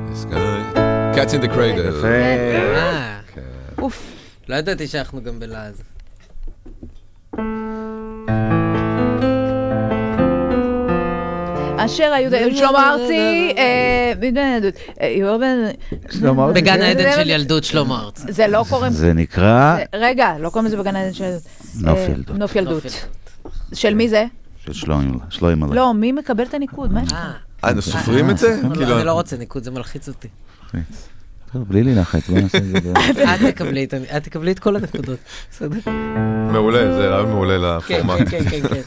Cats in the Cradle. אוף. לא ידעתי שאנחנו גם בלעז. אשר היו שלמה ארצי, בגן העדן של ילדות שלמה ארצי. זה לא קוראים... זה נקרא... רגע, לא קוראים לזה בגן העדן של ילדות. נוף ילדות. של מי זה? של שלוים מלא. לא, מי מקבל את הניקוד? מה יש לך? אנו סופרים את זה? אני לא רוצה ניקוד, זה מלחיץ אותי. טוב, בלי להילחץ, בוא נעשה את זה. את תקבלי את כל הנקודות. בסדר? מעולה, זה רעיון מעולה לפורמט. כן, כן, כן.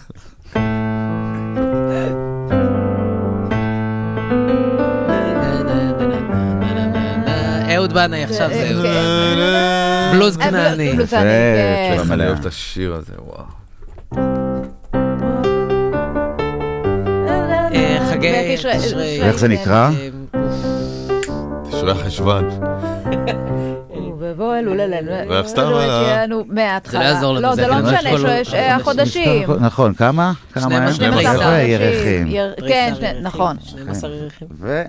אהוד בנאי, עכשיו זה אהוד בנאי. בלוז כנעני. אני אוהב את השיר הזה, וואו. חגי תשרי. איך זה נקרא? תשרי חשוון. ואף סתם זה לא יעזור לנו. לא, זה לא משנה, יש החודשים. נכון, כמה? 12 ירחים. כן, נכון. 12 ירחים. ו...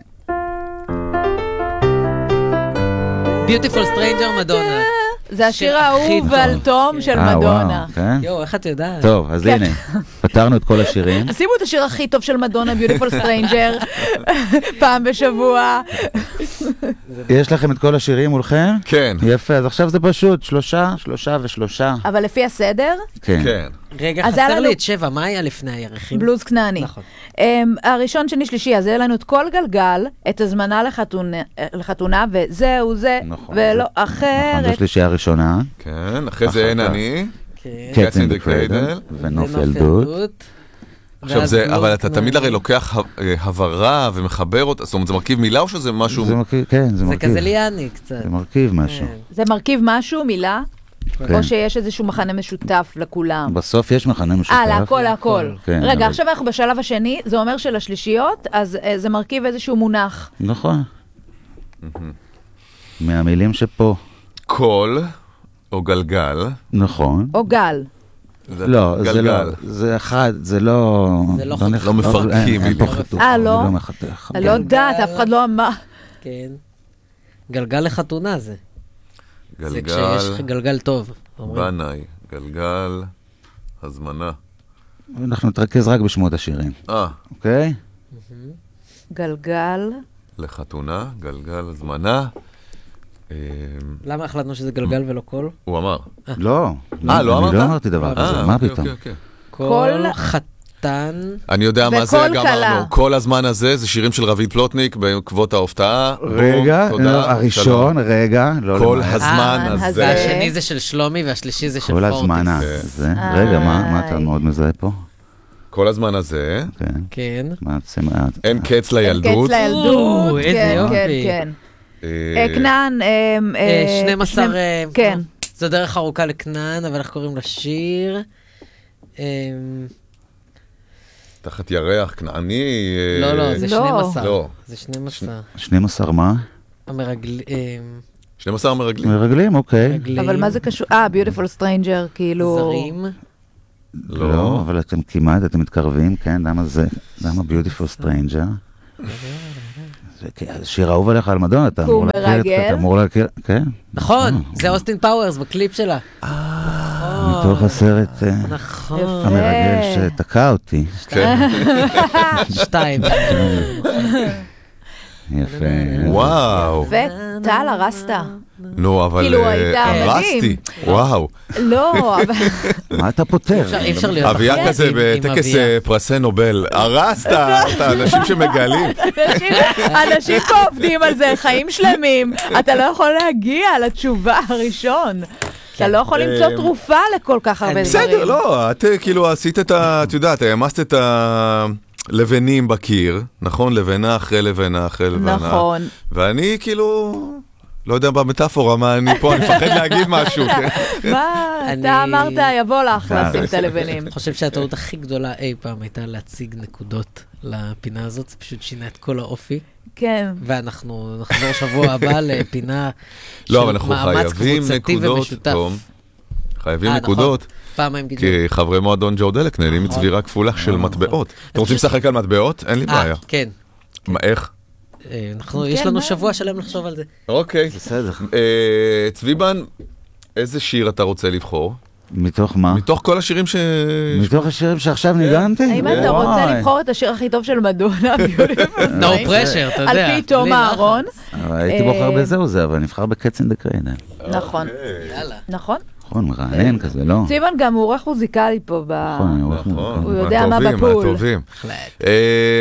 Beautiful Stranger מדונה. זה השיר האהוב על תום של מדונה. יואו, איך את יודעת? טוב, אז הנה, פתרנו את כל השירים. שימו את השיר הכי טוב של מדונה, Beautiful Stranger, פעם בשבוע. יש לכם את כל השירים מולכם? כן. יפה, אז עכשיו זה פשוט 3 ו3. אבל לפי הסדר? כן. רגע, חסר לי את 7, מה היה לפני הירחים? בלוז כנעני. נכון. הראשון, שני, שלישי, אז היה לנו את כל גלגל, את הזמנה לחתונה, וזהו זה, ולא אחרת. נכון, זה שלישייה הראשונה. כן, אחרי זה אין אני. Cats in the Cradle. ונוף ילדות. עכשיו זה, אבל אתה תמיד הרי לוקח הברה ומחבר אותה, זאת אומרת, זה מרכיב מילה או שזה משהו? כן, זה מרכיב. זה כזה ליאני קצת. זה מרכיב משהו. זה מרכיב משהו, מילה? או שיש איזשהו מחנה משותף לכולם? בסוף יש מחנה משותף. להכל. רגע, עכשיו אנחנו בשלב השני, זה אומר שלשלישיות, אז זה מרכיב איזשהו מונח. נכון. מהמילים שפה. קול או גלגל. נכון. או גל. לא, זה לא, זה אחד, זה לא... לא מפרקים. אין פה חיתוך. לא? לא מחתך. אני לא יודעת, אף אחד לא אמר. כן. גלגל לחתונה זה. זה גלגל. כשיש גלגל טוב. בנאי, גלגל, הזמנה. אנחנו נתרכז רק בשמות השירים. אוקיי? גלגל. לחתונה, גלגל, הזמנה. למה החלטנו שזה גלגל ולא קול? הוא אמר. לא. לא אמרת? אני לא אמרתי דבר כזה, מה פתאום? קול חתן. אני יודע מה זה, גם אמרנו. כל הזמן הזה זה שירים של רביד פלוטניק בעקבות ההופעה. רגע, הראשון, רגע. כל הזמן הזה. והשני זה של שלומי והשלישי זה של פורטיס. כל הזמן הזה. רגע, מה אתה מאוד מזהה פה? כל הזמן הזה. כן. אין קץ לילדות. קץ לילדות. איזה יופי. כן. כנען. 12. כן. זו דרך ארוכה לכנען, אבל איך קוראים לשיר? תחת ירח, כנעני. לא, זה 12. לא. זה 12. 12 מה? 12 מרגלים. מרגלים, אוקיי. אבל מה זה קשור? Beautiful Stranger, כאילו... זרים. לא, אבל אתם כמעט, אתם מתקרבים, כן? למה Beautiful Stranger? שיר אהוב עליך על מדונה, אתה אמור להכיר, כן? נכון, זה אוסטין פאוורס בקליפ שלה. מתוך הסרט המרגל שתקע אותי. 2. יפה. וואו. וטל הרסת. נו, אבל הרסתי. וואו. לא, אבל... מה אתה פותר? אי אפשר להיות אחרי. אביה כזה בטקס פרסי נובל. הרסת את האנשים שמגלים. אנשים פה עובדים על זה, חיים שלמים. אתה לא יכול להגיע לתשובה הראשון. אתה לא יכול למצוא תרופה לכל כך הרבה דברים. בסדר, לא. את כאילו עשית את ה... את יודעת, העמסת את ה... לבנים בקיר, נכון? לבנה אחרי לבנה אחרי לבנה. נכון. ואני כאילו, לא יודע במטאפורה מה אני פה, אני מפחד להגיד משהו. מה? אתה אמרת, יבוא לך לשים את הלבנים. אני חושב שהטעות הכי גדולה אי פעם הייתה להציג נקודות לפינה הזאת, זה פשוט שינה את כל האופי. כן. ואנחנו נחזור שבוע הבא לפינה של מאמץ קבוצתי ומשותף. חייבים נקודות. כי חברי מועדון ג'ו דלק נהנים מצבירה כפולה של מטבעות. אתם רוצים לשחק על מטבעות? אין לי בעיה. כן. איך? יש לנו שבוע שלם לחשוב על זה. אוקיי. בסדר. צביבן, איזה שיר אתה רוצה לבחור? מתוך מה? מתוך כל השירים מתוך השירים שעכשיו ניגנתי? האם אתה רוצה לבחור את השיר הכי טוב של מדונה? No pressure, אתה יודע. על פי תום אהרון. הייתי בוחר בזהו זה, אבל נבחר בקץ אין דקריינה. נכון. נכון. נכון, מרענן כזה, לא? ציבן גם הוא עורך מוזיקלי פה. נכון, אני עורך מוזיקלי. הוא יודע מה בפול. מהטובים.